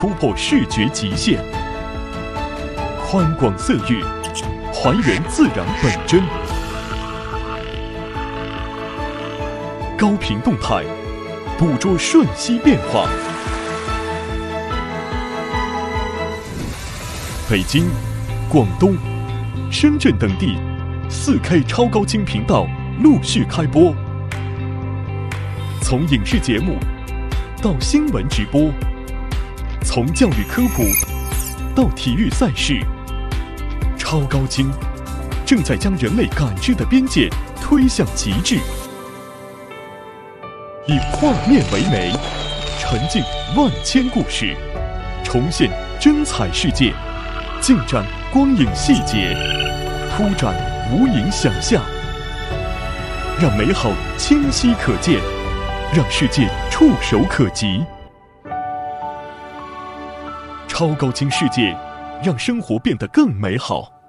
突破视觉极限，宽广色域，还原自然本真，高频动态，捕捉瞬息变化。北京、广东、深圳等地4K 超高清频道陆续开播，从影视节目到新闻直播，从教育科普到体育赛事，超高清正在将人类感知的边界推向极致。以画面为媒，沉浸万千故事，重现真彩世界，尽展光影细节，铺展无垠想象，让美好清晰可见，让世界触手可及。超高清世界，让生活变得更美好。